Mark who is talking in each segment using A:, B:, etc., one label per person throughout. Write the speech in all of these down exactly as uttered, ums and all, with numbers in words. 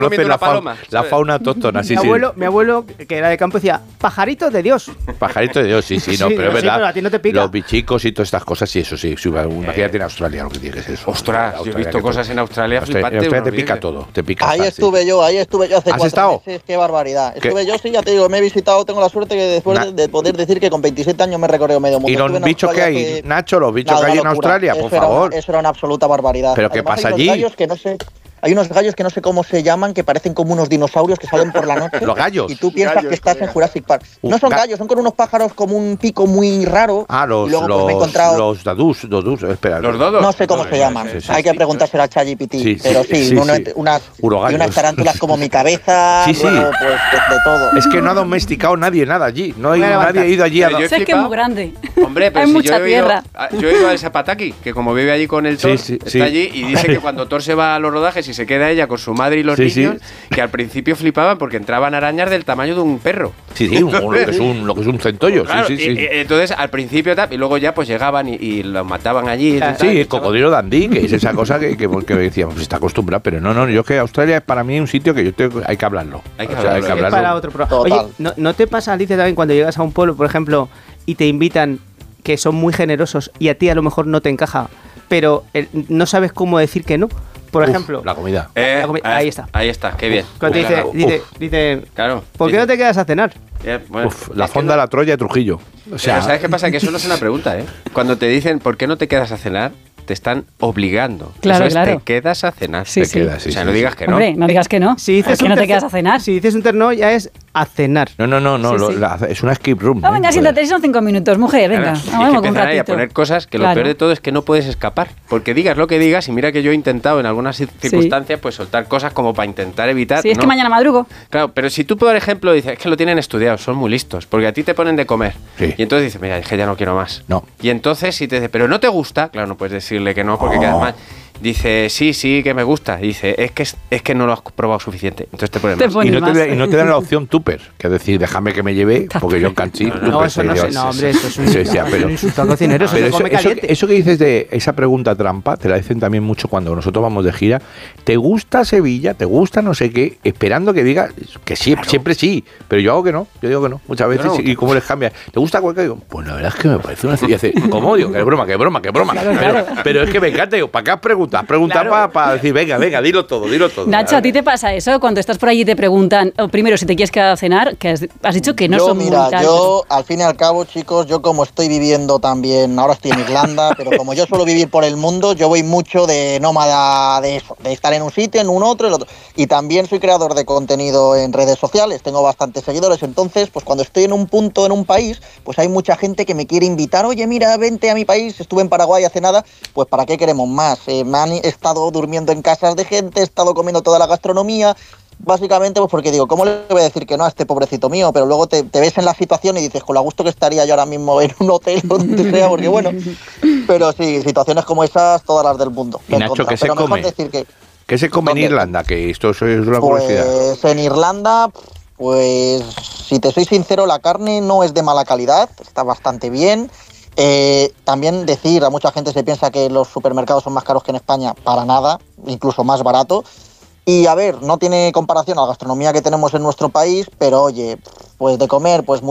A: comiendo
B: la,
A: una paloma,
B: fa- la fauna autóctona, sí,
C: mi
B: sí.
C: abuelo, mi abuelo, que era de campo, decía, pajaritos de Dios.
B: Pajarito de Dios, sí, sí, no,
C: Sí,
B: pero es
C: sí,
B: verdad.
C: pero a ti no te pica.
B: Los bichicos y todas estas cosas, sí, eso sí. sí imagínate en Australia lo que tiene que ser eso.
A: Ostras, yo he
B: Australia,
A: visto
B: que
A: cosas
B: todo-
A: en Australia
B: Australia, en
A: flipantes.
B: Australia te
A: unos
B: pica
A: vídeos.
B: todo, te pica.
D: Ahí
B: fácil.
D: estuve yo, ahí estuve yo hace
B: ¿Has
D: cuatro
B: estado?
D: meses, qué barbaridad.
B: ¿Qué?
D: Estuve yo, sí, ya te digo, me he visitado, tengo la suerte que después
B: Na-
D: de, de poder decir que con veintisiete años me he recorrido medio mundo.
B: ¿Y los
D: Estuve en
B: bichos que
D: Australia
B: hay,
D: hace-
B: Nacho, los bichos
D: Nada,
B: que hay en
D: locura.
B: Australia,
D: Eso
B: por
D: era una-
B: favor?
D: eso era una absoluta barbaridad.
B: ¿Pero qué
D: Además,
B: pasa
D: hay unos
B: allí?
D: gallos que no sé, hay unos gallos que no sé cómo se llaman, que parecen como unos dinosaurios que salen por la noche.
B: ¿Los gallos?
D: Y tú piensas
E: Gallos,
D: que estás en
E: colega.
D: Jurassic Park.
B: Uh,
D: No son
B: ga-
D: gallos, son con unos pájaros como un pico muy raro.
B: Ah, los,
D: y luego, pues,
B: los,
D: me he encontrado...
B: los dadús, dadús, espera.
A: Los dodos.
D: No sé cómo
A: No,
D: se
A: sí,
D: llaman.
A: sí, sí,
D: Hay que
A: sí.
D: preguntárselo a ChatGPT.
B: Sí, sí,
D: pero sí,
B: sí,
D: uno-
B: sí.
D: unas,
B: Urogallos.
D: y unas tarántulas como mi cabeza,
B: Sí, sí.
D: luego, pues, de, de todo.
B: Es que no ha domesticado nadie nada allí. No hay
C: Voy a levantar.
B: nadie ha ido allí a...
A: Pero yo he
F: Sé que es
A: flipado.
F: muy grande.
A: Hombre, pero
F: Hay
A: si
F: mucha
A: yo he ido,
F: tierra.
A: a- yo he ido al Zapataki, que como vive allí con el
B: Sí,
A: Thor,
B: sí,
A: está
B: sí.
A: allí y dice que cuando Thor se va a los rodajes y se queda ella con su madre y los
B: Sí, sí.
A: niños, que al principio flipaban porque entraban arañas del tamaño de un perro.
B: Sí, sí, un- lo, que es un, lo que es un centollo.
A: Claro,
B: sí, sí,
A: y-
B: sí.
A: y- entonces al principio tal, y luego ya pues llegaban y, y los mataban allí.
C: Claro.
A: tal,
B: Sí,
A: y
B: el cocodrilo Dandí, que es esa cosa que, que, que decíamos, pues está acostumbrado, pero no, no, yo que Australia es para mí un sitio que yo tengo, hay que hablarlo.
A: Hay que
B: O sea,
A: hablarlo.
C: Es para otro programa.
D: Total.
C: Oye, ¿no, ¿no te pasa, Alicia, también cuando llegas a un pueblo, por ejemplo, y te invitan, que son muy generosos y a ti a lo mejor no te encaja, pero eh, no sabes cómo decir que no? Por
B: Uf,
C: ejemplo,
B: la comida.
A: Eh,
C: La comi-
A: ah,
C: ahí está.
A: Ahí está, qué bien.
C: cuando te
A: Uf,
C: dice,
A: claro.
C: dice,
B: Uf.
C: dice,
A: Claro.
C: ¿por qué no te quedas a cenar?
A: Eh, bueno,
B: Uf, la
A: es que
B: fonda
A: no-
B: La Troya de Trujillo. O
A: Pero
B: sea,
A: ¿sabes qué pasa? Que eso no es una pregunta, ¿eh? Cuando te dicen, ¿por qué no te quedas a cenar? Te están obligando.
F: Claro,
A: Eso es,
F: claro.
A: Te quedas a cenar.
F: Sí,
B: te
F: sí.
B: quedas, sí,
A: o sea,
B: sí,
A: no
B: sí.
A: digas que no.
F: Hombre, no digas que no.
C: Si dices
F: ¿Por qué
C: un
F: no te
C: tercer-
F: quedas a cenar?
C: Si dices un terno ya es a cenar.
B: No, no, no, no,
F: Sí,
B: lo-
F: sí.
B: la- es una escape room.
F: Ah,
B: ¿eh?
F: venga, siéntate, son cinco minutos, mujer, venga.
A: Claro, y
F: Vamos
A: hay que
F: con un
A: empezar ahí a
F: ratito.
A: poner cosas que lo
F: Claro.
A: peor de todo es que no puedes escapar. Porque digas lo que digas, y mira que yo he intentado en algunas cir- circunstancias pues soltar cosas como para intentar evitar.
F: Sí, es
A: ¿no?
F: que mañana madrugo.
A: Claro, pero si tú, por ejemplo, dices, es que lo tienen estudiado, son muy listos, porque a ti te ponen de comer.
B: Sí.
A: Y entonces dices, mira, es que ya no quiero más.
B: No.
A: Y entonces si te dice, pero no te gusta, claro, no puedes decirle que no porque
B: Oh.
A: quedas mal. Dice, sí, sí, que me gusta. Dice, es que, es, es que no lo has probado suficiente. Entonces te ponen
F: Te
A: más.
F: ponen
B: Y no, te,
F: más.
B: y no te dan la opción tupper, que es decir, déjame que me lleve, porque yo canchí.
C: No, eso no sé. No, hombre, eso es un,
B: Sí, sí,
C: es
B: pero-
C: un insulto al cocinero. Eso
B: Pero
C: se
B: eso,
C: come
B: eso,
C: caliente.
B: eso que dices de esa pregunta trampa, te la dicen también mucho cuando nosotros vamos de gira. ¿Te gusta Sevilla? ¿Te gusta no sé qué? Esperando que diga que sí, siempre sí. Pero yo hago que no, yo digo que no, muchas veces.
A: no.
B: ¿Y cómo les cambia? ¿Te gusta cualquier? Digo, pues la verdad es que me parece una Sevilla. ¿Cómo? Digo, que es broma, que es broma, que es broma. pero, pero es que me encanta, digo, ¿para qué has preguntado? Pregunta
C: Claro.
B: para decir, venga, venga, dilo todo, dilo todo.
F: Nacho, ¿a ti te pasa eso? Cuando estás por allí te preguntan, o primero, si te quieres quedar a cenar, que has, has dicho que no
D: yo,
F: son
D: mira,
F: muy tal.
D: yo, al fin y al cabo, chicos, yo como estoy viviendo también, ahora estoy en Irlanda, pero como yo suelo vivir por el mundo, yo voy mucho de nómada de eso, de estar en un sitio, en un otro, en otro. Y también soy creador de contenido en redes sociales, tengo bastantes seguidores, entonces, pues cuando estoy en un punto, en un país, pues hay mucha gente que me quiere invitar, oye, mira, vente a mi país, estuve en Paraguay hace nada, pues ¿para qué queremos más? Eh, me han estado durmiendo en casas de gente, he estado comiendo toda la gastronomía. Básicamente, pues porque digo, ¿cómo le voy a decir que no a este pobrecito mío? Pero luego te, te ves en la situación y dices, con lo gusto que estaría yo ahora mismo en un hotel o donde sea, porque bueno. Pero sí, situaciones como esas, todas las del mundo.
B: Y Nacho, ¿qué se
D: Pero mejor
B: come?
D: decir que,
B: ¿Qué se come en
D: ¿Dónde?
B: Irlanda? Que esto es una curiosidad.
D: pues en Irlanda, pues si te soy sincero, la carne no es de mala calidad, está bastante bien. Eh, también decir, a mucha gente se piensa que los supermercados son más caros que en España, para nada, incluso más barato. Y a ver, no tiene comparación a la gastronomía que tenemos en nuestro país, pero oye, pues de comer, pues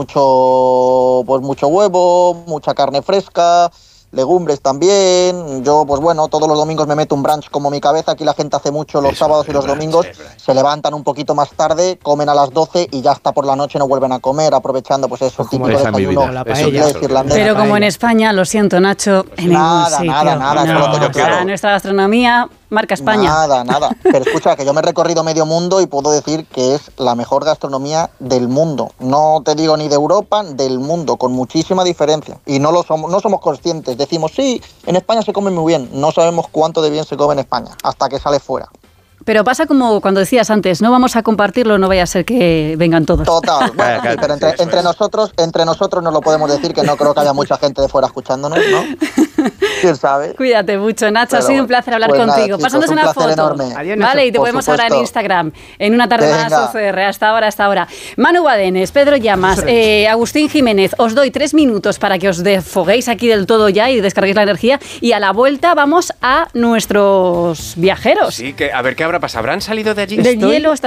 D: mucho, pues mucho huevo, mucha carne fresca, legumbres también. Yo, pues bueno, todos los domingos me meto un brunch como mi cabeza. Aquí la gente hace mucho los
B: Eso,
D: sábados y
B: el
D: los
B: brunch,
D: domingos.
B: el brunch.
D: Se levantan un poquito más tarde, comen a las doce y ya hasta por la noche no vuelven a comer, aprovechando pues eso,
C: Pues como
D: típico
B: esa es mi
D: desayuno
B: vida.
C: la
B: Eso
C: paella.
D: inglés, irlandés.
F: Pero como en
C: paella.
F: España, lo siento, Nacho, en ningún
D: Nada,
F: sitio.
D: nada, nada,
F: No,
D: eso lo tengo
F: o sea,
D: claro.
F: nuestra gastronomía marca España.
D: Nada, nada. Pero escucha, que yo me he recorrido medio mundo y puedo decir que es la mejor gastronomía del mundo. No te digo ni de Europa, del mundo, con muchísima diferencia. Y no lo somos, no somos conscientes. Decimos, sí, en España se come muy bien. No sabemos cuánto de bien se come en España, hasta que sale fuera.
F: Pero pasa como cuando decías antes, no vamos a compartirlo, no vaya a ser que vengan todos.
D: Total. Bueno, sí, pero entre,
A: Eso
D: entre
A: es.
D: nosotros, entre nosotros nos lo podemos decir, que no creo que haya mucha gente de fuera escuchándonos, ¿no? ¿Quién sabe?
F: Cuídate mucho, Nacho, ha
D: Pero
F: sido un
D: bueno,
F: placer hablar
D: pues nada,
F: contigo.
D: chicos,
F: Pasándonos
D: un
F: una
D: placer
F: foto.
D: enorme.
C: Adiós, Nacho.
F: Vale, y te
D: Por
F: podemos ahora en
D: supuesto.
F: Instagram. En una tarde más
D: Venga.
F: O C R. Hasta ahora, hasta ahora. Manu Badenes, Pedro Llamas, eh, Agustín Jiménez, os doy tres minutos para que os desfoguéis aquí del todo ya y descarguéis la energía. Y a la vuelta vamos a nuestros viajeros.
A: Sí, que a ver qué habrá pasado. ¿Habrán salido de allí?
F: Del hielo.